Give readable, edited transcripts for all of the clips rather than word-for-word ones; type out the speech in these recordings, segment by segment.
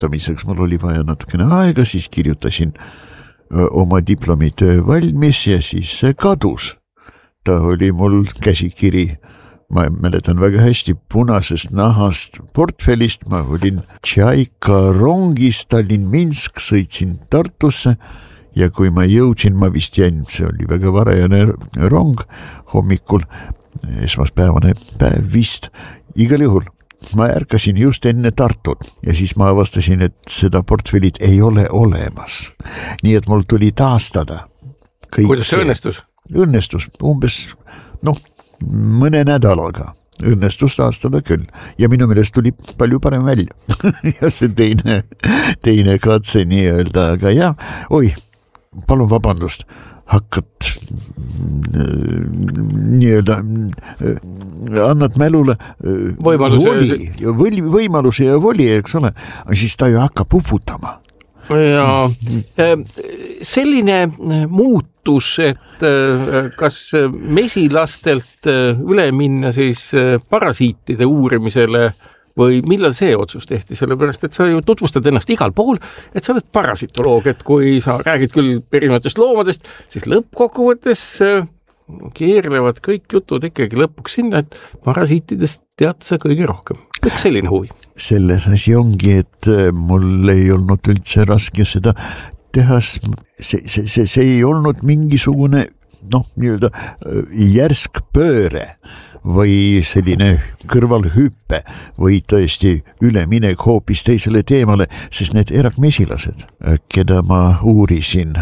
kirjutamiseks mul oli vaja natukene aega, siis kirjutasin oma diplomitöö valmis ja siis see kadus. Ta oli mul käsikiri, ma mäletan väga hästi, punasest nahast portfellist, ma olin Tšaika rongis Tallinn-Minsk, sõitsin Tartusse ja kui ma jõudsin, ma vist jäin, see oli väga varajane rong hommikul, esmaspäevane päev vist, igal juhul. Ma ärkasin just enne Tartut ja siis ma avastasin, et seda portfellit ei ole olemas. Nii et mul tuli taastada. Kuidas see õnnestus? Õnnestus umbes, mõne nädalaga. Õnnestus taastada küll. Ja minu meelest tuli palju parem välja. Ja see teine katse nii-öelda, aga ja, palun vabandust. Hakkad nii-öelda annad mälule võimaluse ja voli, eks ole, siis ta ju hakkab uputama. Ja selline muutus, et kas mesilastelt üle minna siis parasiitide uurimisele või millal see otsus tehti, sellepärast, et sa ju tutvustad ennast igal pool, et sa oled parasitoloog, et kui sa räägid küll erinevatest loomadest, siis lõppkokkuvõttes keerlevad kõik jutud ikkagi lõpuks sinna, et parasiitidest tead sa kõige rohkem. Üks selline huvi. Selles asi ongi, et mul ei olnud üldse raske seda teha, see ei olnud mingisugune nii-öelda järsk pööre või selline kõrvalhüppe või tõesti üleminek hoopis teisele teemale, sest need erakmesilased, keda ma uurisin,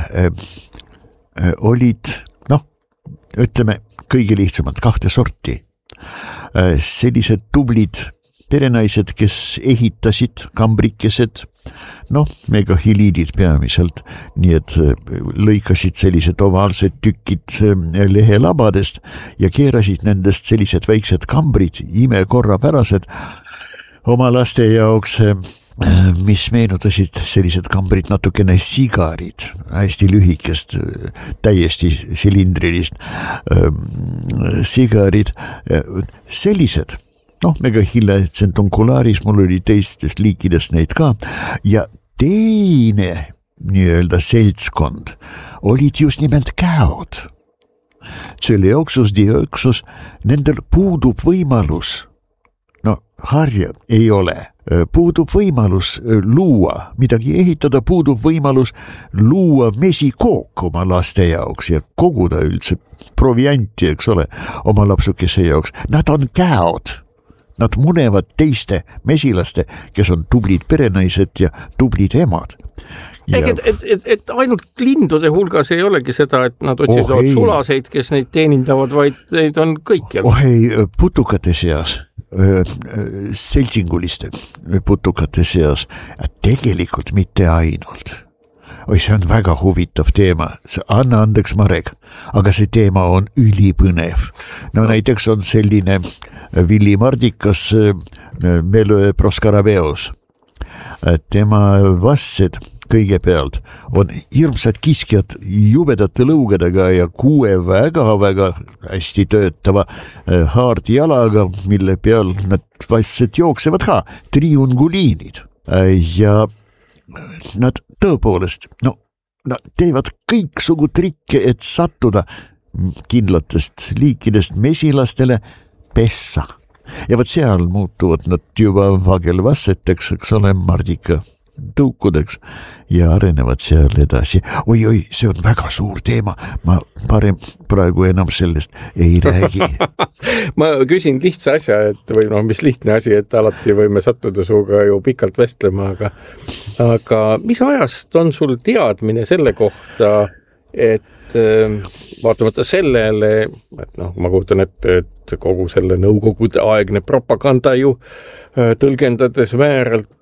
olid, ütleme, kõige lihtsamalt 2 sorti. Sellised tublid perenaised, kes ehitasid kambrikesed, megahiliidid peamiselt, nii et lõikasid sellised ovaalsed tükid lehelabadest ja keerasid nendest sellised väiksed kambrid, imekorrapärased oma laste jaoks, mis meenutasid sellised kambrid natukene sigarid, hästi lühikest, täiesti silindrilist sigarid, sellised. Megahille centuncularis, mul oli teistest liikidest neid ka ja teine nii-öelda seltskond olid just nimelt käod. Celeoxus, Dioxus, nendel puudub võimalus, harja ei ole, puudub võimalus luua, midagi ehitada, puudub võimalus luua mesikook oma laste jaoks ja koguda üldse provianti, eks ole, oma lapsukese jaoks. Nad on käod. Nad munevad teiste mesilaste, kes on tublid perenaised ja tublid emad. Et ainult lindude hulgas ei olegi seda, et nad otsivad sulaseid, kes neid teenindavad, vaid neid on kõikjal. Putukate seas, seltsinguliste putukate seas, tegelikult mitte ainult. See on väga huvitav teema, anna andeks Marek, aga see teema on ülipõnev. Näiteks on selline villimardikas Meloe proskaraveos. Tema vassed kõigepealt on hirmsad kiskjad jubedate lõugadega ja 6 väga-väga hästi töötava haardjalaga, mille peal nad vassed jooksevad ka, triunguliinid. Ja nad tõepoolest, nad teevad kõiksugu trikke, et sattuda kindlatest liikidest mesilastele pessa. Ja võt seal muutuvad nad juba vagelvasseteks, eks ole, mardika tõukudeks ja arenevad seal edasi. Oi, see on väga suur teema. Ma parem praegu enam sellest ei räägi. Ma küsin lihtsa asja, või mis lihtne asi, et alati võime sattuda suuga ju pikalt vestlema, aga mis ajast on sul teadmine selle kohta, et vaatamata sellele, et ma kujutan ette, et kogu selle nõukogude aegne propaganda ju tõlgendades vääralt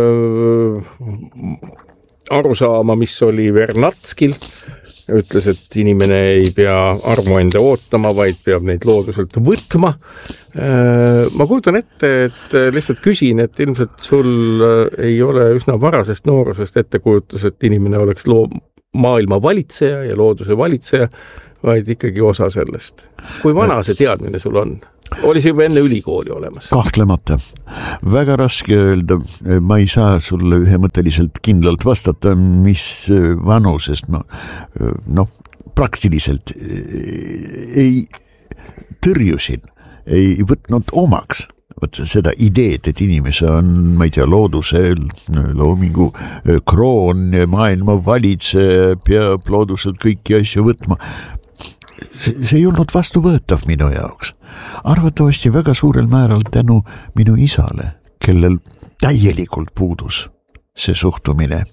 arusaama, mis oli Vernatskil, ütles, et inimene ei pea armuande ootama, vaid peab neid looduselt võtma. Ma kujutan ette, et lihtsalt küsin, et ilmselt sul ei ole üsna varasest noorusest ettekujutus, et inimene oleks maailma valitseja ja looduse valitseja, vaid ikkagi osa sellest. Kui vana see teadmine sul on? Oli see juba enne ülikooli olemas? Kahtlemata. Väga raske öelda, ma ei saa sulle ühemõtteliselt kindlalt vastata, mis vanusest ma praktiliselt ei tõrjusin, ei võtnud omaks seda ideed, et inimese on, ma ei tea, looduse loomingu kroon, maailma valitse, peab looduselt kõiki asju võtma. See ei olnud vastuvõetav minu jaoks. Arvatavasti väga suurel määral tänu minu isale, kellel täielikult puudus see suhtumine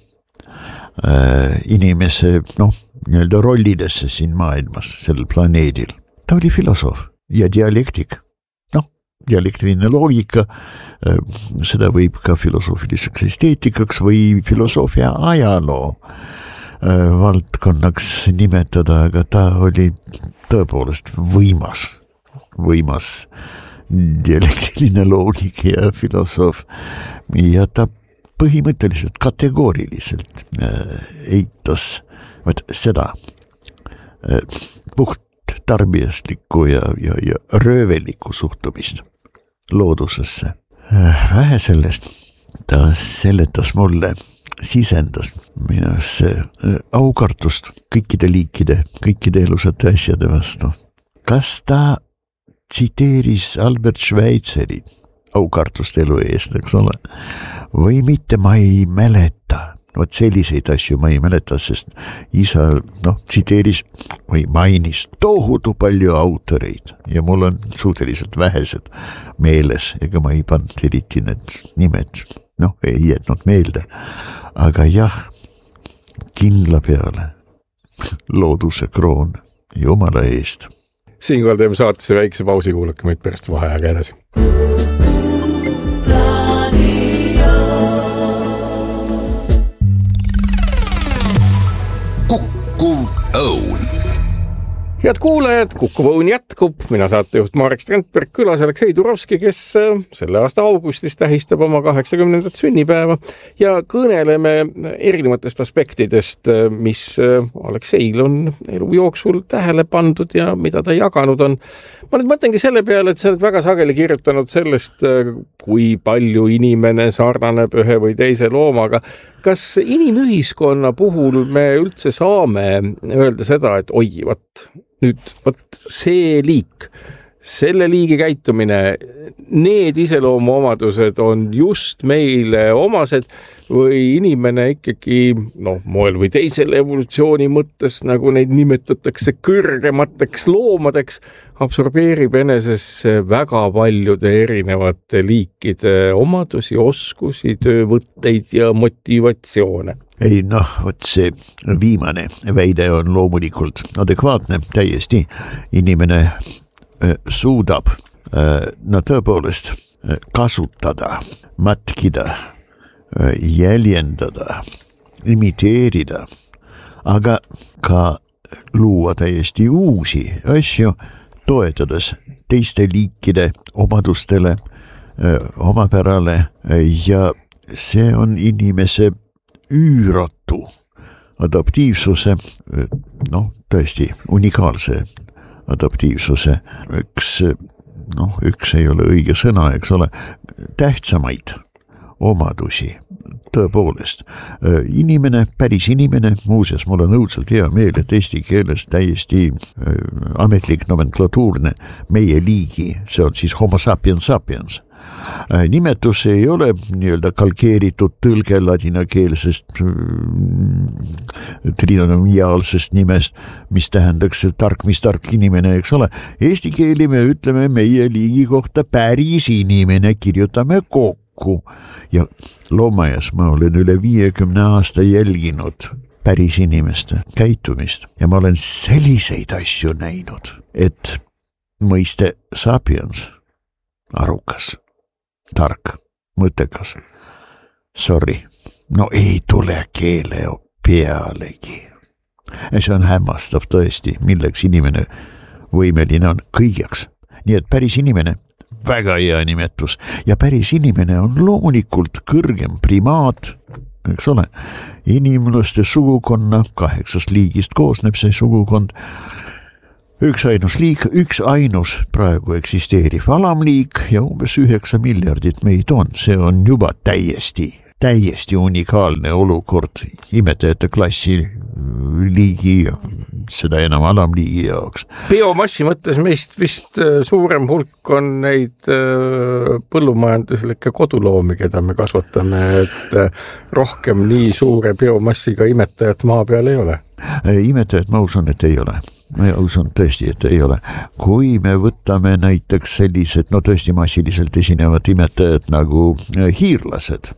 inimese, nii-öelda rollidesse siin maailmas, sellel planeedil. Ta oli filosoof ja dialektik. Dialektiline loogika, seda võib ka filosoofiliseks esteetikaks või filosoofia ajaloo valdkonnaks nimetada, aga ta oli tõepoolest võimas dialektiline loogik ja filosoof ja ta põhimõtteliselt kategooriliselt eitas seda puht tarbijastlikku ja röövelikku suhtumist loodusesse. Vähe sellest, ta seletas mulle, sisendas minusse aukartust kõikide liikide, kõikide elusate asjade vastu. Kas ta tsiteeris Albert Schweitzeri aukartust elu eest, eks ole? Või mitte, ma ei mäleta. Vot selliseid asju ma ei mäleta, sest isa tsiteeris või mainis tohutu palju autoreid ja mul on suhteliselt vähesed meeles, ega ma ei pannud eriti need nimed, ei jätnud meelde. Aga jah, kindla peale looduse kroon Jumala eest. Siinkohal teeme saatesse väikse pausi, kuulake meid pärast vaheajaga edasi. Kukkuv õun. Head kuulajad, Kukkuv õun jätkub. Mina saatejuht Marek Strandberg, külas Aleksei Turovski, kes selle aasta augustis tähistab oma 80. sünnipäeva ja kõneleme erinevatest aspektidest, mis Alekseil on elu jooksul tähele pandud ja mida ta jaganud on. Ma nüüd mõtlengi selle peale, et sa oled väga sageli kirjutanud sellest, kui palju inimene sarnaneb ühe või teise loomaga. Kas inimühiskonna puhul me üldse saame öelda seda, et see liik, selle liigi käitumine, need iseloomuomadused on just meile omased või inimene ikkagi, moel või teisel evolutsiooni mõttes, nagu neid nimetatakse kõrgemateks loomadeks, absorbeerib enesesse väga paljude erinevate liikide omadusi, oskusi, töövõtteid ja motivatsioone. Ei, vot see viimane väide on loomulikult adekvaatne, täiesti. Inimene suudab tõepoolest kasutada, matkida, jäljendada, imiteerida, aga ka luua täiesti uusi asju, toetades teiste liikide omadustele, omapärale ja see on inimese üüratu adaptiivsuse, tõesti unikaalse adaptiivsuse, üks ei ole õige sõna, eks ole, tähtsamaid omadusi, tõepoolest. Inimene, päris inimene, muuseas, mul on õudselt hea meel, et eesti keeles täiesti ametlik nomenklatuurne meie liigi, see on siis homo sapiens sapiens. Nimetus ei ole nii-öelda kalkeeritud tõlge ladinakeelsest trinomiaalsest nimest, mis tähendaks tark, mis tark inimene, eks ole. Eesti keeli me ütleme meie liigi kohta päris inimene, kirjutame kokku ja loomaaias ma olen üle 50 aasta jälginud päris inimeste käitumist ja ma olen selliseid asju näinud, et mõiste sapiens, arukas, tark, mõttekas. Sorry, ei tule keele pealegi. See on hämmastav tõesti, milleks inimene võimeline on kõigeks. Nii et päris inimene, väga hea nimetus ja päris inimene on loomulikult kõrgem primaat, eks ole, inimlaste sugukonna 8 liigist koosneb see sugukond. üks ainus praegu eksisteeriv alamliik ja umbes 9 miljardit meid on. See on juba täiesti unikaalne olukord imetajate klassi liigi, seda enam alamliigi jaoks. Biomassi mõttes meist vist suurem hulk on neid põllumajanduslikke koduloomi, keda me kasvatame, et rohkem nii suure biomassiga imetajat maa peal ei ole. Imetajat ma usun, et ei ole. Ma usun tõesti, et ei ole. Kui me võtame näiteks sellised, tõesti massiliselt esinevad imetajad nagu hiirlased,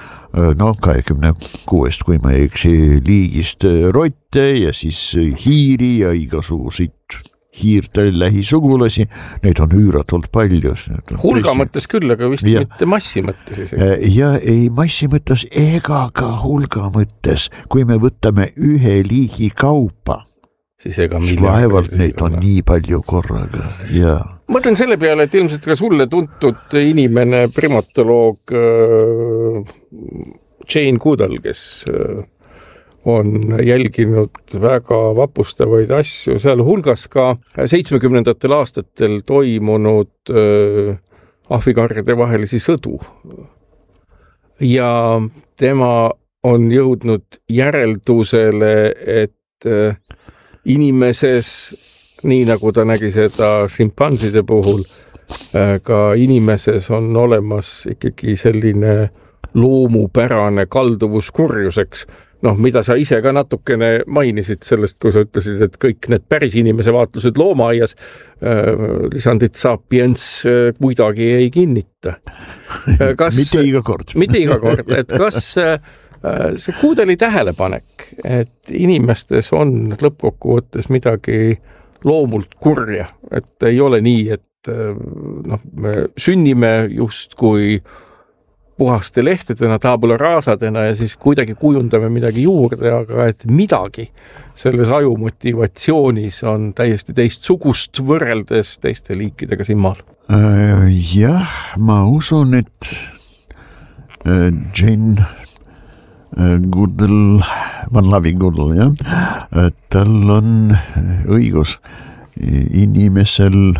26, kui ma ei eksi, liigist rotte ja siis hiiri ja igasuguseid hiirte lähisugulasi, neid on üüratult palju. Hulga mõttes küll, aga vist mitte massi mõttes isegi. Ja ei massi mõttes ega ka hulga mõttes, kui me võtame ühe liigi kaupa, siis vaevalt neid on nii palju korraga. Ja mõtlen selle peale, et ilmselt ka sulle tuntud inimene, primatoloog Jane Goodall, kes on jälginud väga vapustavaid asju, seal hulgas ka 70. aastatel toimunud ahvikarjade vahelisi sõdu. Ja tema on jõudnud järeldusele, et inimeses, nii nagu ta nägi seda šimpanside puhul, ka inimeses on olemas ikkagi selline loomupärane kalduvus kurjuseks, mida sa ise ka natukene mainisid sellest, kui sa ütlesid, et kõik need päris inimese vaatlused loomaaias lisandit sapiens kuidagi ei kinnita. Mitte iga kord. Mitte iga kord, et kas see Goodalli tähelepanek, et inimestes on lõppkokkuvõttes midagi loomult kurja, et ei ole nii, et me sünnime just kui puhaste lehtedena, tabula rasadena ja siis kuidagi kujundame midagi juurde, aga et midagi selles aju motivatsioonis on täiesti teistsugust võrreldes teiste liikidega siin maal. Jah, ma usun, et Jane Goodall, Van Lavi Goodall, jah, tal on õigus inimesel,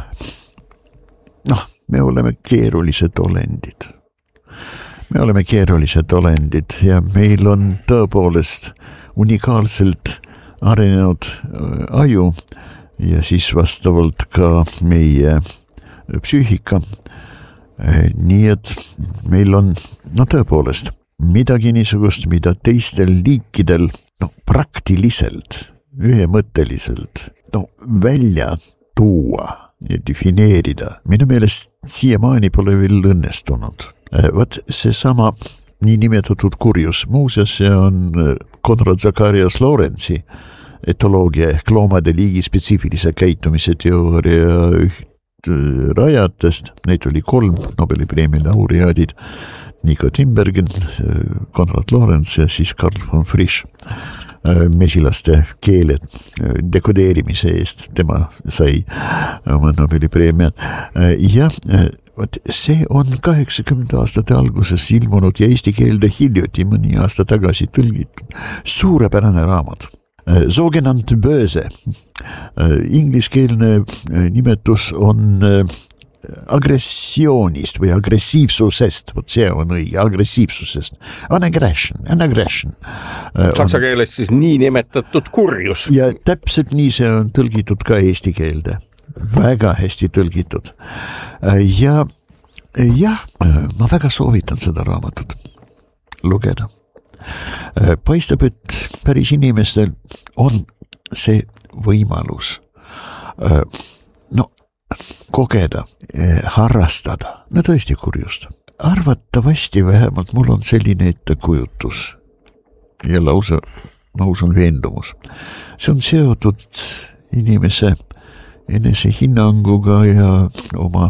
me oleme keerulised olendid. Me oleme keerulised olendid ja meil on tõepoolest unikaalselt arenenud aju ja siis vastavalt ka meie psüühika. Nii et meil on tõepoolest midagi niisugust, mida teistel liikidel praktiliselt, ühemõtteliselt välja tuua ja defineerida. Minu meelest siiamaani pole veel õnnestunud. Võt seesama niinimetatud kurjus. Muuseas, see on Konrad Zacharias Lorentzi etoloogia ehk loomade liigi spetsiifilise käitumise teooria rajatest. Neid oli 3 Nobeli preemia laureaadid. Nico Timbergen, Konrad Lorenz ja siis Karl von Frisch. Mesilaste keele dekodeerimise eest tema sai oma Nobeli preemia. Ja see on 80 aastate alguses ilmunud ja eesti keelde hiljuti mõni aasta tagasi tõlgitud suurepärane raamat. Sogenannte böse. Ingliskeelne nimetus on agressioonist või agressiivsusest, see on õige, agressiivsusest. An aggression. Saksa keeles siis nii nimetatud kurjus. Ja täpselt nii see on tõlgitud ka eesti keelde. Väga hästi tõlgitud. Ja ma väga soovitan seda raamatut lugeda. Paistab, et päris inimestel on see võimalus kogeda, harrastada, tõesti kurjust. Arvatavasti vähemalt mul on selline ettekujutus ja lausa, ma usun, veendumus. See on seotud inimese enesehinnanguga ja oma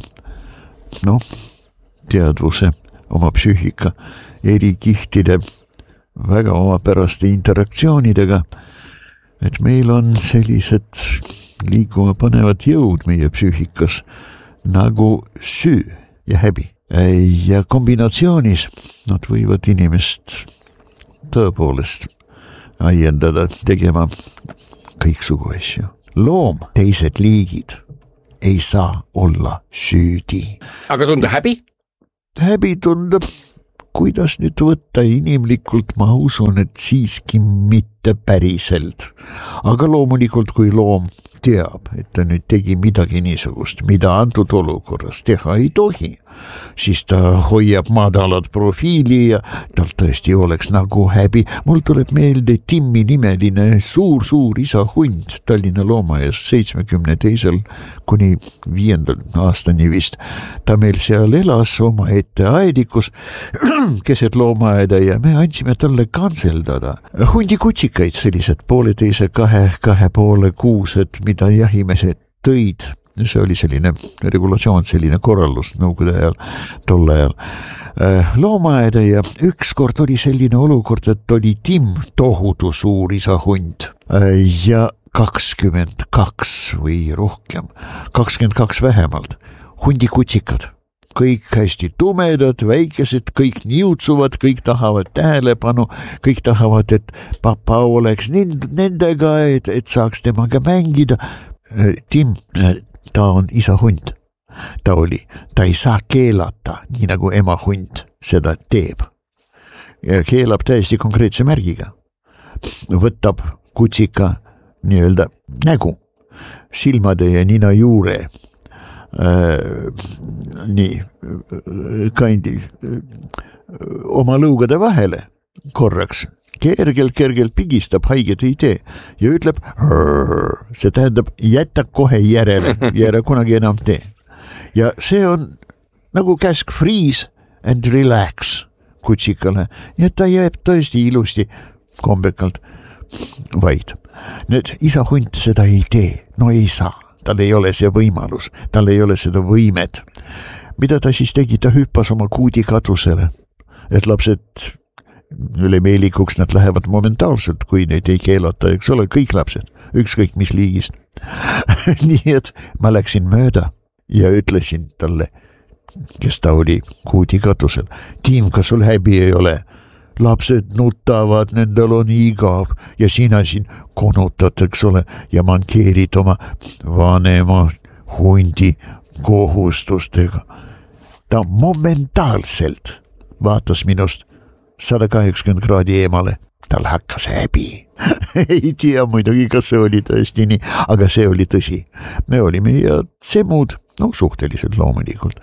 teadvuse, oma psüühika eri kihtide väga omapäraste interaktsioonidega, et meil on sellised liikuma panevad jõud meie psüühikas nagu süü ja häbi. Ja kombinatsioonis nad võivad inimest tõepoolest aiendada tegema kõiksugu asju. loom, teised liigid ei saa olla süüdi. Aga tunda häbi? Häbi tundab, kuidas nüüd võtta inimlikult, ma usun, et siiski mitte päriselt. Aga loomulikult, kui loom teab, et ta nüüd tegi midagi niisugust, mida antud olukorras teha ei tohi, siis ta hoiab madalat profiili ja tal tõesti oleks nagu häbi. Mul tuleb meelde Timmi nimeline suur isa hund Tallinna loomaaias 72. kuni 5. aastani vist. Ta meil seal elas oma ette aedikus keset loomaaeda ja me andsime talle kantseldada hundikutsikaid, sellised 1,5–2,5 kuused, mida jahimehed tõid. See oli selline regulatsioon, selline korraldus nõukogude ajal, tol ajal loomaaeda ja ükskord oli selline olukord, et oli Tim tohutu suur isa hund ja 22 või rohkem, 22 vähemalt hundikutsikad. Kõik hästi tumedad, väikesed, kõik niutsuvad, kõik tahavad tähelepanu, kõik tahavad, et papa oleks nendega, et saaks temaga mängida. Tim, ta on isa hund. Ta ei saa keelata, nii nagu ema hund seda teeb. Keelab täiesti konkreetse märgiga. Võtab kutsika nii-öelda nägu, silmade ja nina juure. Oma lõugade vahele korraks kergelt pigistab, haiget ei tee ja ütleb see tähendab jätta kohe järele ja ära kunagi enam tee. Ja see on nagu käsk freeze and relax kutsikale ja ta jääb tõesti ilusti kombekalt vaid. Nüüd isa hunt seda ei tee, no ei saa, tal ei ole see võimalus, tal ei ole seda võimet. Mida ta siis tegi, ta hüppas oma kuudi katusele, et lapsed üle meelikuks nad lähevad momentaalselt, kui neid ei keelata, eks ole, kõik lapsed, ükskõik mis liigist. Nii et ma läksin mööda ja ütlesin talle, kes ta oli kuudi katusel. Tim, kas sul häbi ei ole? Lapsed nutavad, nendel on igav ja sina siin konutad, eks ole, ja mankeerid oma vanema hundi kohustustega. Ta momentaalselt vaatas minust 180 kraadi eemale, tal hakkas häbi. Ei tea muidugi, kas see oli tõesti nii, aga see oli tõsi. Me olime ja semud, suhteliselt loomulikult.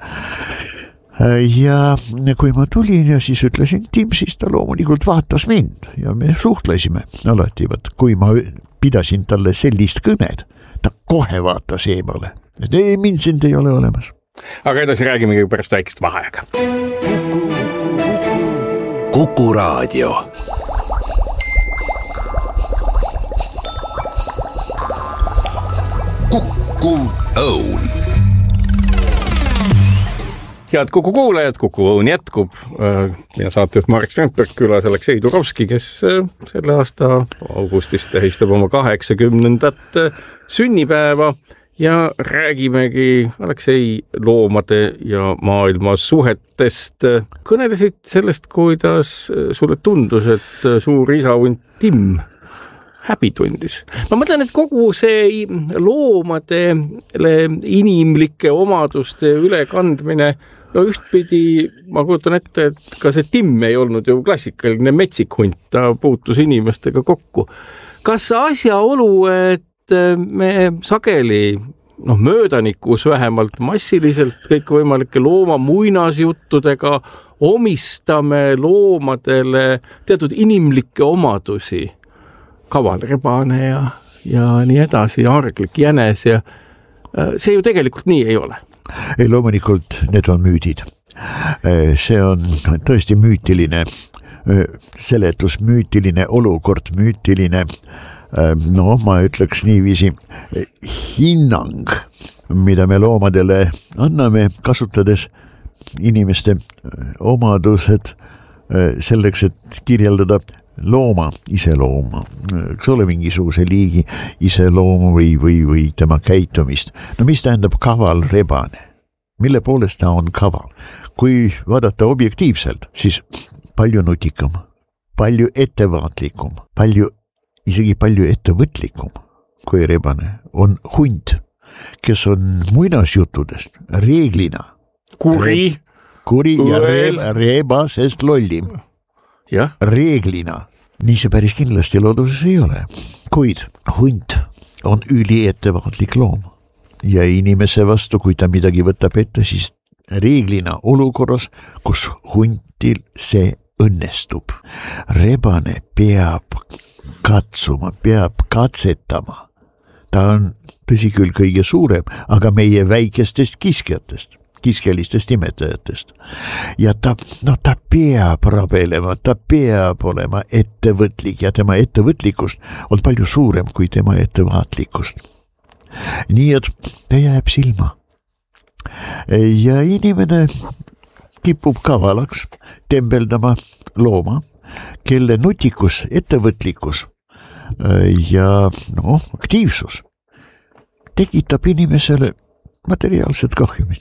Ja kui ma tulin ja siis ütlesin Tim, siis ta loomulikult vaatas mind ja me suhtlesime alati, kui ma pidasin talle sellist kõned, ta kohe vaatas eemale, et mind sind ei ole olemas. Aga edasi räägimegi pärast väikest vaheaega. Kuku Raadio. Kuku Õun. Head Kuku kuulajad, Kuku Õun jätkub ja saatejuht Marek Strandberg külas Aleksei Turovski, kes selle aasta augustis tähistab oma 80. sünnipäeva ja räägimegi Aleksei loomade ja maailma suhetest. Kõnelesid sellest, kuidas sulle tundus, et suur isahunt Tim häbi tundis. Ma mõtlen, et kogu see loomadele inimlike omaduste ülekandmine, ühtpidi ma kujutan ette, et ka see Tim ei olnud ju klassikaline metsik hunt, ta puutus inimestega kokku. Kas asjaolu, et me sageli, möödanikus vähemalt massiliselt kõikvõimalike looma muinasjuttudega omistame loomadele teatud inimlikke omadusi, kavalrebane ja nii edasi, arglik jänes ja see ju tegelikult nii ei ole. Ei, loomulikult need on müüdid. See on tõesti müütiline seletus, müütiline olukord, müütiline, ma ütleks niiviisi, hinnang, mida me loomadele anname, kasutades inimeste omadused selleks, et kirjeldada looma iselooma, eks ole, mingisuguse liigi iseloomu või tema käitumist. Mis tähendab kaval rebane? Mille poolest ta on kaval? Kui vaadata objektiivselt, siis palju nutikam, palju ettevaatlikum, isegi palju ettevõtlikum kui rebane on hunt, kes on muinasjuttudest reeglina kuri ja rebasest lollim. Jah. Reeglina. Nii see päris kindlasti looduses ei ole. Kuid hunt on üliettevaatlik loom ja inimese vastu, kui ta midagi võtab ette, siis reeglina olukorras, kus huntil see õnnestub. Rebane peab katsuma, peab katsetama. Ta on tõsi küll kõige suurem, aga meie väikestest kiskelistest imetajatest. Ja ta peab rabelema, ta peab olema ettevõtlik ja tema ettevõtlikust on palju suurem kui tema ettevaatlikust. Nii et ta jääb silma. Ja inimene kipub kavalaks tembeldama looma, kelle nutikus, ettevõtlikkus ja aktiivsus tekitab inimesele materiaalset kahjumit.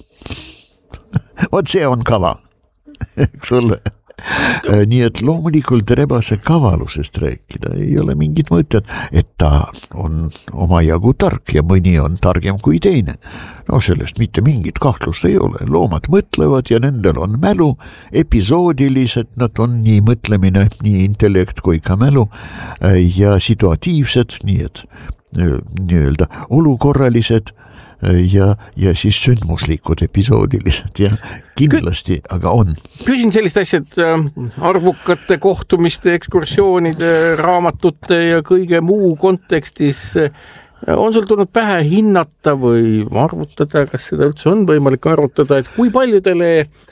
Vot see on kaval, eks ole. Nii et loomulikult rebase kavalusest rääkida ei ole mingit mõtet, et ta on omajagu tark ja mõni on targem kui teine. No sellest mitte mingit kahtlust ei ole. Loomad mõtlevad ja nendel on mälu, episoodilised, nad on nii mõtlemine, nii intellekt kui ka mälu ja situatiivsed, nii et nii-öelda olukorralised ja siis sündmuslikud episoodilised ja kindlasti, aga on. Küsin sellist asja, et arvukate kohtumiste, ekskursioonide, raamatute ja kõige muu kontekstis on sul tulnud pähe hinnata või arvutada, kas seda üldse on võimalik arvutada, et kui paljudele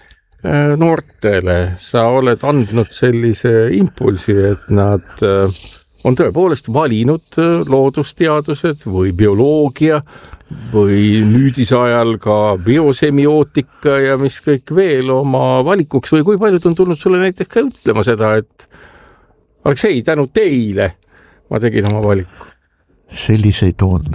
noortele sa oled andnud sellise impulsi, et nad on tõepoolest valinud loodusteadused või bioloogia või nüüdisajal ka biosemiootika ja mis kõik veel oma valikuks või kui paljud on tulnud sulle näiteks ka ütlema seda, et Aleksei, tänu teile ma tegin oma valiku. Selliseid on.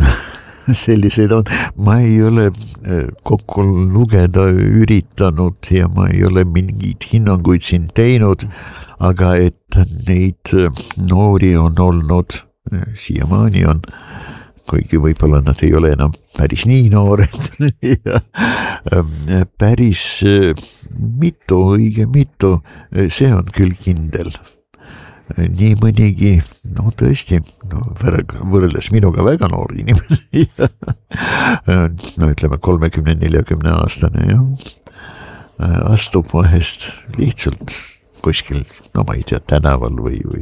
Ma ei ole kokku lugeda üritanud ja ma ei ole mingeid hinnanguid siin teinud, aga et neid noori on olnud, siiamaani on, kuigi võib-olla nad ei ole enam päris nii noored ja päris õige mitu, see on küll kindel. Nii mõnigi, tõesti, võrreldes minuga väga noor inimene, ütleme 30-40 aastane ja astub vahest lihtsalt kuskil, ma ei tea, tänaval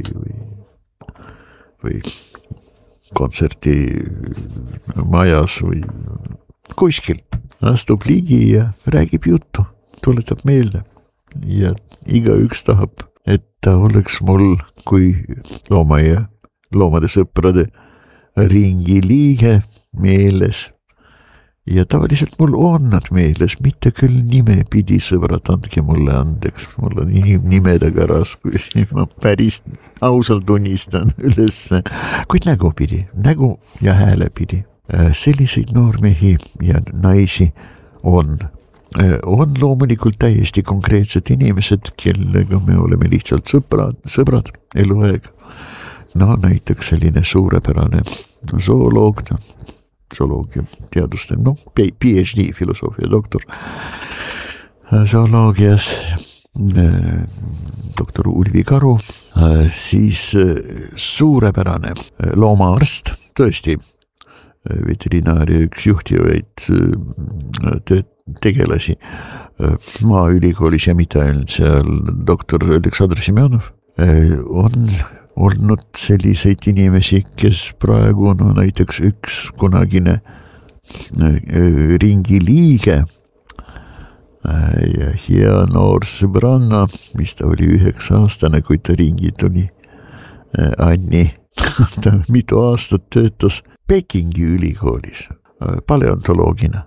või kontserti majas või kuskil astub ligi ja räägib juttu, tuletab meelde ja igaüks tahab, et ta oleks mul kui looma ja loomade sõprade ringi liige meeles. Ja tavaliselt mul on nad meeles, mitte küll nime pidi, sõbrad, andke mulle andeks, mul on nimedega raskusi, ma päris ausalt tunnistan ülesse, kuid nägu pidi, nägu ja hääle pidi. Selliseid noormehi ja naisi on loomulikult täiesti konkreetsed inimesed, kellega me oleme lihtsalt sõbrad eluaeg. Näiteks selline suurepärane zooloog, zooloogia teaduste, PhD, filosoofia doktor zooloogias, doktor Ulvi Karu, siis suurepärane loomaarst, tõesti veterinaaria üks juhtivaid tegelasi Maaülikoolis ja mitte ainult seal doktor Aleksandr Semjonov on olnud selliseid inimesi, kes praegu on näiteks üks kunagine ringi liige ja hea noor sõbranna, mis ta oli 9-aastane, kui ta ringi tuli, Anni, ta mitu aastat töötas Pekingi ülikoolis paleontoloogina.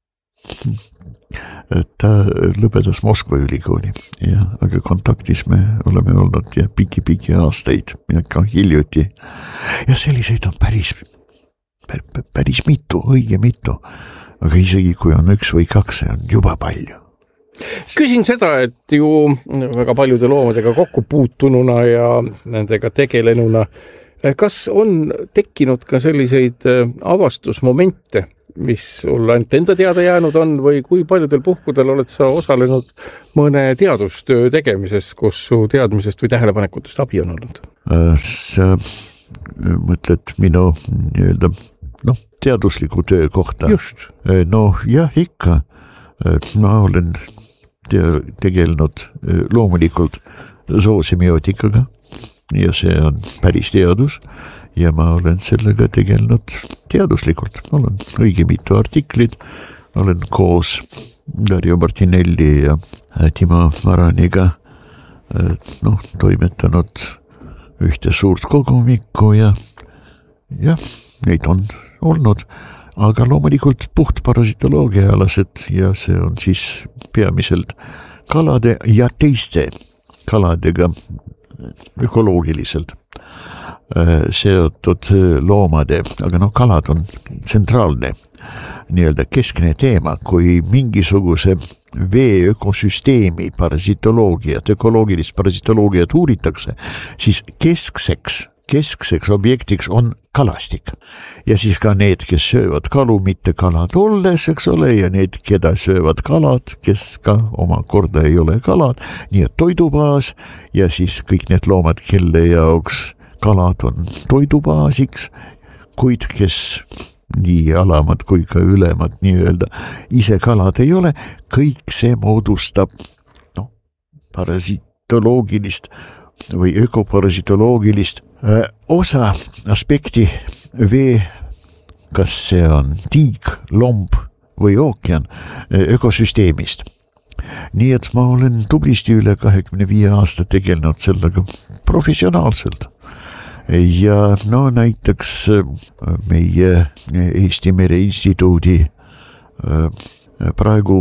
Ta lõpetas Moskva ülikooli, aga kontaktis me oleme olnud ja piki aastaid ja ka hiljuti. Ja selliseid on päris mitu, õige mitu, aga isegi kui on üks või kaks, see on juba palju. Küsin seda, et ju väga paljude loomadega kokku puutununa ja nendega tegelenuna Kas on tekkinud ka selliseid avastusmomente, mis sulle ainult enda teada jäänud on või kui paljudel puhkudel oled sa osalenud mõne teadustöö tegemises, kus su teadmisest või tähelepanekutest abi on olnud? Sa mõtled minu nii-öelda teadusliku töö kohta? Just. Jah, ikka. Ma olen tegelenud loomulikult zoosemiotikaga ja see on päris teadus. Ja ma olen sellega tegelenud teaduslikult. Mul on õige mitu artiklit. Olen koos Dario Martinelli ja Timo Maraniga toimetanud ühte suurt kogumikku ja neid on olnud. Aga loomulikult puhtparasitoloogiaalased ja see on siis peamiselt kalade ja teiste kaladega ökoloogiliselt seotud loomade, aga kalad on tsentraalne, nii-öelda keskne teema, kui mingisuguse vee ökosüsteemi parasitoloogiat, ökoloogilist parasitoloogiat uuritakse, siis keskseks objektiks on kalastik. Ja siis ka need, kes söövad kalu, mitte kalad olles, eks ole, ja need, keda söövad kalad, kes ka omakorda ei ole kalad, nii et toidubaas ja siis kõik need loomad, kelle jaoks kalad on toidubaasiks, kuid kes nii alamad kui ka ülemad nii-öelda ise kalad ei ole, kõik see moodustab parasitoloogilist või ökoparasitoloogilist osa aspekti vee, kas see on tiig, lomb või ookean ökosüsteemist. Nii et ma olen tublisti üle 25 aasta tegelenud sellega professionaalselt. Ja näiteks meie Eesti Mereinstituudi praegu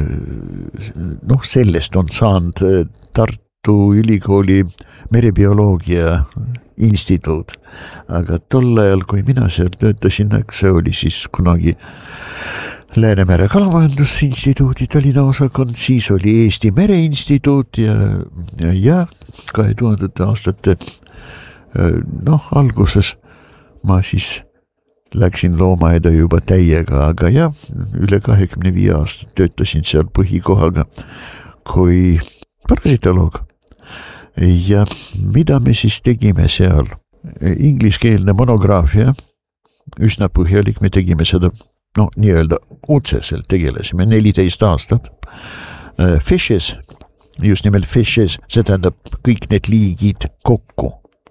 sellest on saanud Tartu Ülikooli merebioloogia instituut, aga tol ajal, kui mina seal töötasin, see oli siis kunagi Läänemere Kalamajandusinstituudi Tallinna osakond, siis oli Eesti Mereinstituut ja 2000 aastate alguses ma siis läksin loomaeda juba täiega, aga üle 25 aastat töötasin seal põhikohaga kui parasitoloog. Ja mida me siis tegime seal? Ingliskeelne monograafia, üsna põhjalik, me tegime seda, nii-öelda otseselt tegelesime 14 aastat. Fishes, just nimelt fishes, see tähendab kõik need liigid kokku.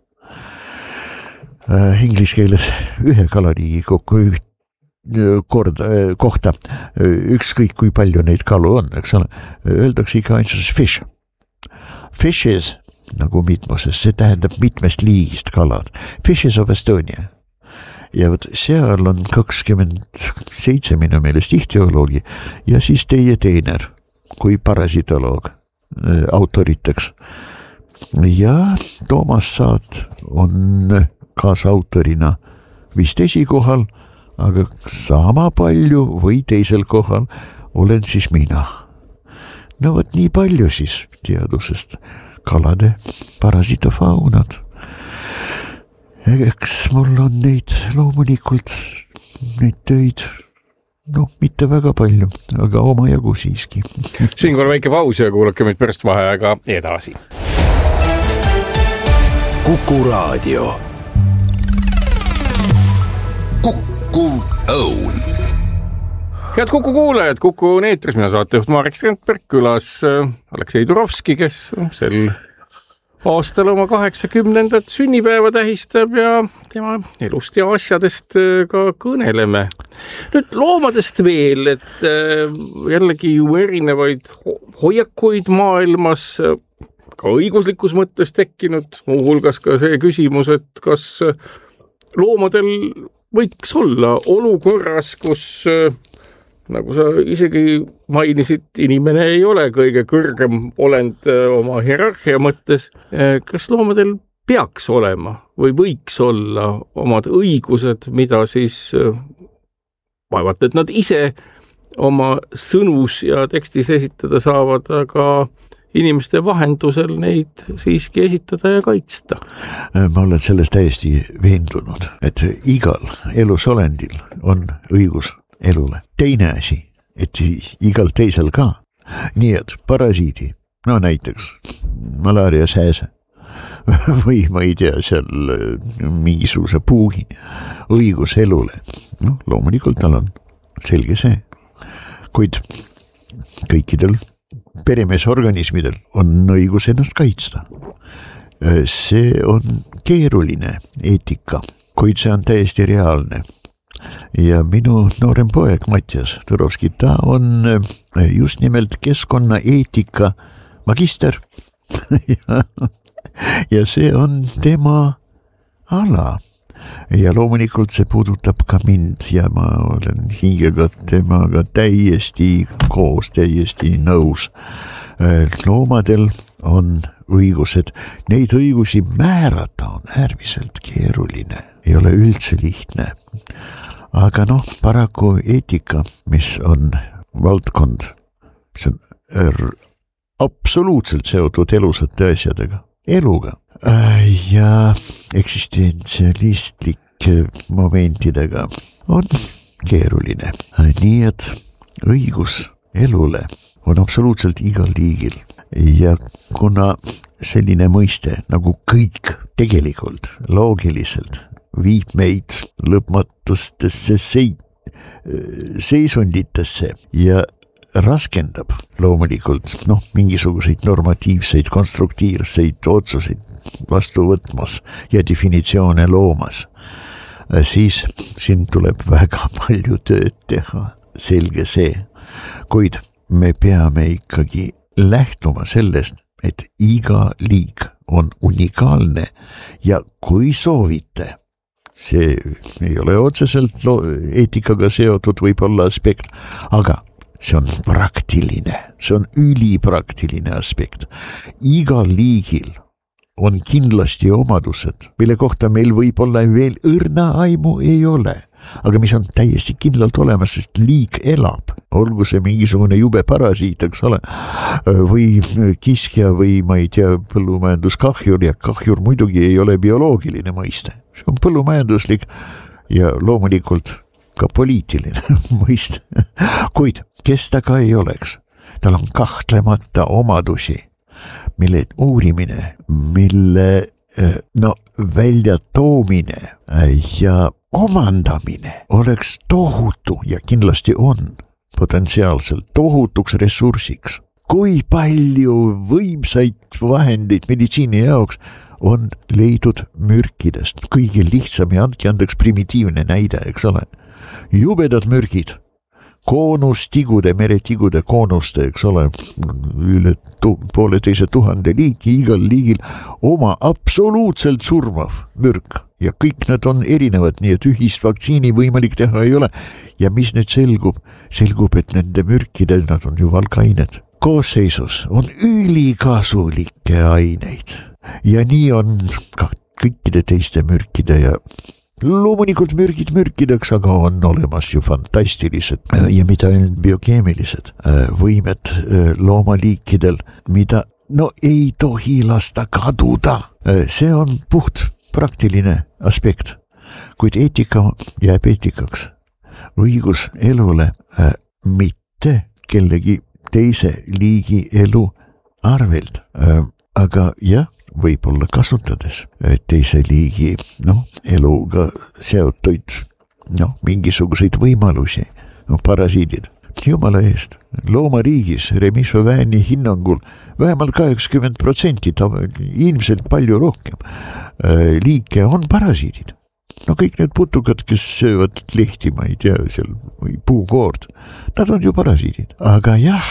Inglise keeles ühe kalaliigi kokku kohta, ükskõik kui palju neid kalu on, eks ole, öeldakse ikka ainsus fish. Fishes, nagu mitmuses, see tähendab mitmest liigist kalad. Fishes of Estonia. Ja seal on 27 minu meelest ihtioloogi ja siis teie teiner kui parasitoloog autoriteks. Ja Toomas Saat on kaasautorina vist esikohal, aga sama palju või teisel kohal olen siis mina. Nii palju siis teadusest kalade parasitofaunad. Eks mul on neid loomulikult, neid töid, mitte väga palju, aga omajagu siiski. Siinkohal väike paus ja kuulake meid pärast vaheaega edasi. Kuku Raadio. Kuku Õun. Head Kuku kuulajad, Kuku on eetris, mina saatejuht Marek Strandberg, külas Aleksei Turovski, kes sel aastal oma 80. sünnipäeva tähistab ja tema elust ja asjadest ka kõneleme. Nüüd loomadest veel, et jällegi ju erinevaid hoiakuid maailmas, ka õiguslikus mõttes tekkinud, muuhulgas ka see küsimus, et kas loomadel võiks olla olukorras, kus, nagu sa isegi mainisid, inimene ei ole kõige kõrgem olend oma hierarhia mõttes. Kas loomadel peaks olema või võiks olla omad õigused, mida siis vaevalt, et nad ise oma sõnus ja tekstis esitada saavad, aga inimeste vahendusel neid siiski esitada ja kaitsta. Ma olen selles täiesti veendunud, et igal elusolendil on õigus elule. Teine asi, et igal teisel ka. Nii et parasiidi, no näiteks malaaria sääse või ma ei tea, seal mingisuguse puugi õigus elule. No loomulikult tal on selge see, kuid kõikidel peremeesorganismidel on õigus ennast kaitsta. See on keeruline eetika, kuid see on täiesti reaalne. Ja minu noorem poeg Mattias Turovski, ta on just nimelt keskkonnaeetika magister ja see on tema ala. Ja loomulikult see puudutab ka mind ja ma olen hingega temaga täiesti koos, täiesti nõus. Loomadel on õigused, neid õigusi määrata on äärmiselt keeruline, ei ole üldse lihtne. Aga paraku eetika, mis on valdkond, mis on absoluutselt seotud elusate asjadega, eluga ja eksistentsialistlike momentidega on keeruline. Nii et õigus elule on absoluutselt igal liigil ja kuna selline mõiste nagu kõik tegelikult loogiliselt viib meid lõpmatustesse seisunditesse ja raskendab loomulikult mingisuguseid normatiivseid, konstruktiivseid otsuseid vastu võtmas ja definitsioone loomas, siis siin tuleb väga palju tööd teha, selge see. Kuid me peame ikkagi lähtuma sellest, et iga liik on unikaalne ja kui soovite, see ei ole otseselt eetikaga seotud võib-olla aspekt, aga see on praktiline, see on ülipraktiline aspekt. Igal liigil on kindlasti omadused, mille kohta meil võib-olla veel õrna aimu ei ole, aga mis on täiesti kindlalt olemas, sest liik elab, olgu see mingisugune jube parasiit, eks ole, või kiskja või ma ei tea, põllumajanduskahjur ja kahjur muidugi ei ole bioloogiline mõiste, see on põllumajanduslik ja loomulikult ka poliitiline mõiste, kuid kes ta ka ei oleks, tal on kahtlemata omadusi, mille uurimine, mille välja toomine ja omandamine oleks tohutu ja kindlasti on potentsiaalselt tohutuks ressursiks. Kui palju võimsaid vahendeid meditsiini jaoks on leidud mürkidest. Kõige lihtsam ja andke andeks primitiivne näide, eks ole. Jubedad mürgid. Koonustigude, meretigude koonuste, eks ole, üle 1,5 liiki, igal liigil oma absoluutselt surmav mürk ja kõik nad on erinevad, nii et ühist vaktsiini võimalik teha ei ole. Ja mis nüüd selgub? Selgub, et nende mürkide, nad on ju valkained. Koosseisus on ülikasulikke aineid ja nii on ka kõikide teiste mürkide ja loomulikult mürgid mürkideks, aga on olemas ju fantastilised ja mida ainult biokeemilised võimed loomaliikidel, mida ei tohi lasta kaduda. See on puht praktiline aspekt, kuid eetika jääb eetikaks. Õigus elule mitte kellegi teise liigi elu arvelt, aga jah, võib-olla kasutades teise liigi eluga seotuid mingisuguseid võimalusi, parasiidid. Jumala eest, loomariigis Remi Chauvini hinnangul vähemalt 80%, ilmselt palju rohkem liike on parasiidid. Kõik need putukad, kes söövad lehti, ma ei tea, seal või puukoord, nad on ju parasiidid. Aga jah,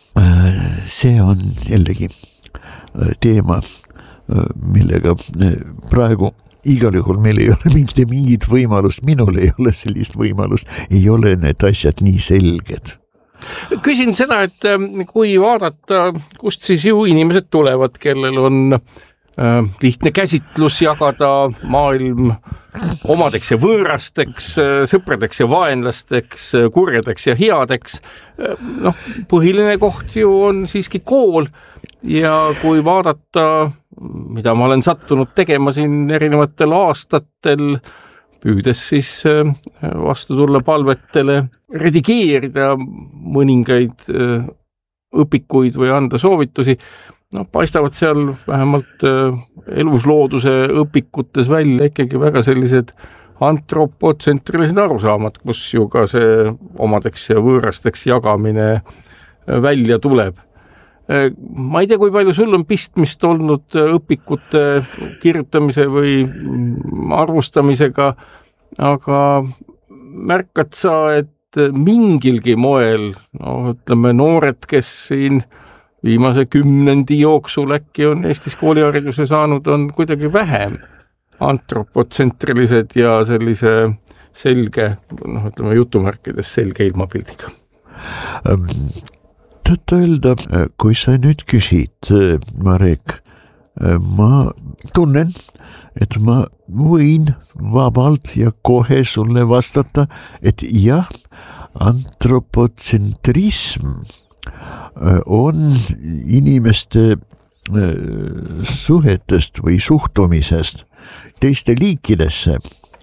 see on jällegi teema, millega praegu igal juhul meil ei ole mingit võimalust, minul ei ole sellist võimalust, ei ole need asjad nii selged. Küsin seda, et kui vaadata, kust siis ju inimesed tulevad, kellel on lihtne käsitlus jagada maailm omadeks ja võõrasteks, sõpradeks ja vaenlasteks, kurjadeks ja headeks. Põhiline koht ju on siiski kool ja kui vaadata, mida ma olen sattunud tegema siin erinevatel aastatel, püüdes siis vastu tulla palvetele, redigeerida mõningaid õpikuid või anda soovitusi, paistavad seal vähemalt eluslooduse õpikutes välja ikkagi väga sellised antropotsentrilised arusaamad, kus ju ka see omadeks ja võõrasteks jagamine välja tuleb. Ma ei tea, kui palju sul on pistmist olnud õpikute kirjutamise või arvustamisega, aga märkad sa, et mingilgi moel, ütleme noored, kes siin viimase 10 jooksul äkki on Eestis koolihariduse saanud, on kuidagi vähem antropotsentrilised ja sellise selge, ütleme jutumärkides selge ilmapildiga. Tõtt-öelda, kui sa nüüd küsid, Marek, ma tunnen, et ma võin vabalt ja kohe sulle vastata, et jah, antropotsentrism on inimeste suhetest või suhtumisest teiste liikidesse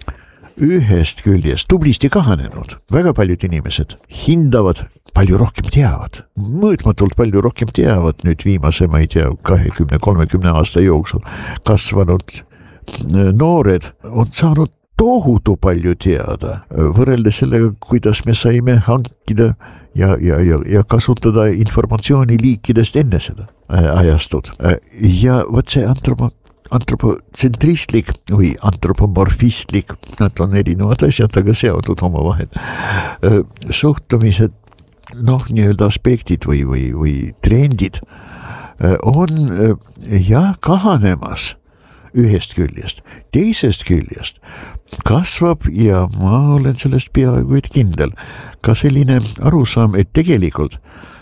ühest küljest tublisti kahanenud. Väga paljud inimesed hindavad, palju rohkem teavad, mõõtmatult palju rohkem teavad nüüd viimase, ma ei tea, 20-30 aasta jooksul kasvanud noored on saanud tohutu palju teada võrreldes sellega, kuidas me saime hankida ja kasutada informatsiooni liikidest enne seda ajastut. Ja võt see antropotsentristlik või antropomorfistlik, nad on erinevad asjad, aga seotud omavahel. Suhtumised, nii-öelda aspektid või trendid on kahanemas ühest küljest. Teisest küljest kasvab ja ma olen sellest peaaegu et kindel ka selline arusaam, et tegelikult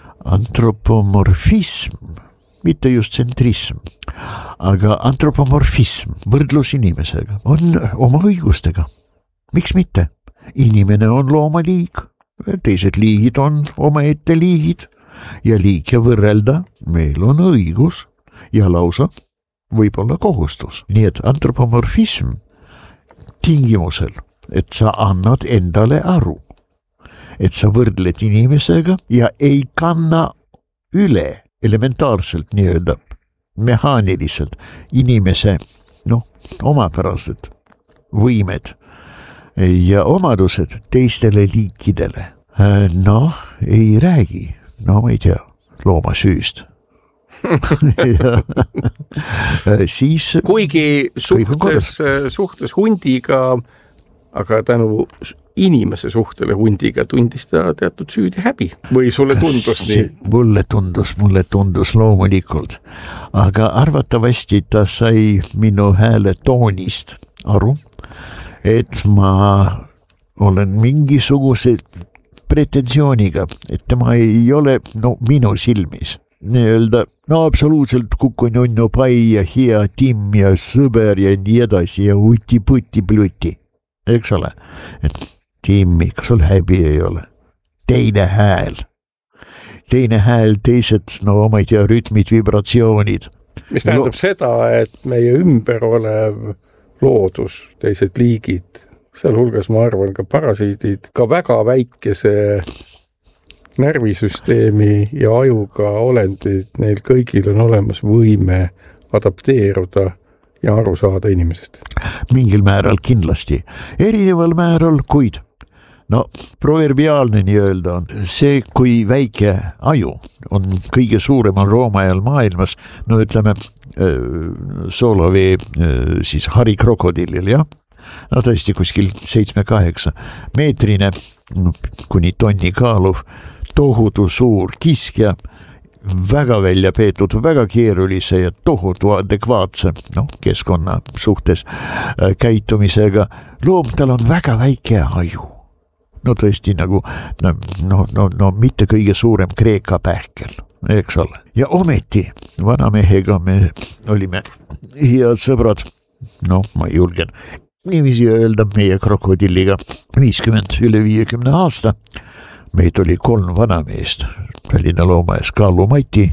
antropomorfism, mitte just tsentrism, aga antropomorfism, võrdlus inimesega, on oma õigustega. Miks mitte? Inimene on loomaliig, teised liigid on omaette liigid ja liik ja võrrelda meil on õigus ja lausa võib-olla kohustus. Nii et antropomorfism tingimusel, et sa annad endale aru, et sa võrdled inimesega ja ei kanna üle elementaarselt nii-öelda mehaaniliselt inimese omapärased võimed ja omadused teistele liikidele. Ei räägi, ma ei tea, loomasüüst. Siis kuigi suhtes hundiga, aga tänu inimese suhtele hundiga tundis ta teatud süüd ja häbi. Või sulle tundus nii? Mulle tundus loomulikult. Aga arvatavasti ta sai minu hääle toonist aru, et ma olen mingisuguse pretensiooniga, et tema ei ole minu silmis nii-öelda absoluutselt kukununno pai ja hea Tim ja sõber ja nii edasi ja uti-puti-pluti, eks ole, et Timmi, kas sul häbi ei ole? Teine hääl, teised, ma ei tea, rütmid, vibratsioonid. Mis tähendab seda, et meie ümber olev loodus, teised liigid, sealhulgas ma arvan ka parasiidid, ka väga väikese närvisüsteemi ja ajuga olendid, neil kõigil on olemas võime adapteeruda ja aru saada inimesest. Mingil määral kindlasti, erineval määral, kuid proverbiaalne nii-öelda on see, kui väike aju on kõige suuremal roomajal maailmas, ütleme soolavee siis harikrokodillil, jah? Tõesti kuskil 7-8 meetrine, kuni tonni kaaluv, tohutu suur kiskja, väga välja peetud, väga keerulise ja tohutu adekvaatse keskkonna suhtes käitumisega. Loom, tal on väga väike aju. Tõesti nagu, mitte kõige suurem Kreeka pähkel, eks ole. Ja ometi vanamehega me olime head sõbrad, ma julgen niiviisi öelda meie krokodilliga üle 50 aasta. Meid oli 3 vanameest, Tallinna loomaaias Kallu Mati,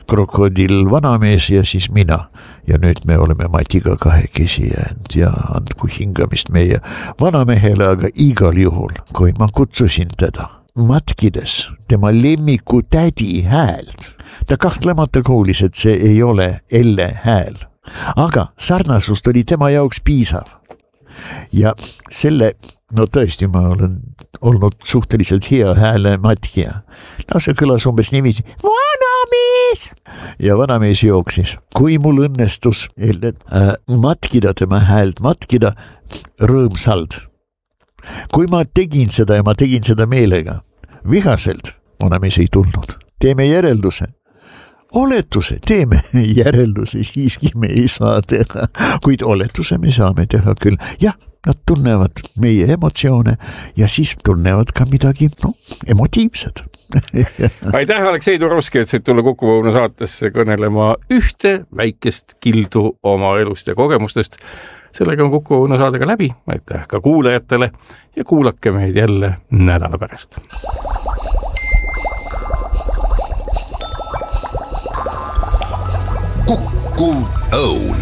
krokodill vanamees ja siis mina. Ja nüüd me oleme Matiga kahekesi jäänud ja andku hingamist meie vanamehele, aga igal juhul, kui ma kutsusin teda matkides tema lemmiku tädi häält. Ta kahtlemata kuulis, et see ei ole Elle hääl, aga sarnasust oli tema jaoks piisav. Ja selle, no tõesti, ma olen olnud suhteliselt hea hääle matkija. No see kõlas umbes niiviisi, vanamees! Ja vanamees jooksis. Kui mul õnnestus matkida tema häält, matkida rõõmsalt. Kui ma tegin seda ja ma tegin seda meelega, vihaselt, vanamees ei tulnud. Teeme järelduse. Oletuse, teeme järelduse, siiski me ei saa teha, kuid oletuse me saame teha küll. Jah, nad tunnevad meie emotsioone ja siis tunnevad ka midagi emotiivset. Aitäh, Aleksei Turovski, et said tulla Kuku Õunu saatesse kõnelema ühte väikest kildu oma elust ja kogemustest. Sellega on Kuku Õunu saadega läbi. Aitäh ka kuulajatele ja kuulake meid jälle nädala pärast. Kuku Õun.